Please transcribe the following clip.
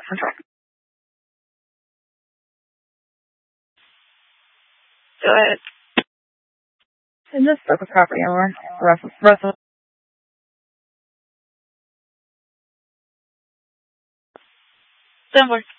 Go ahead. And this spoke with property owner, Russell. Denver.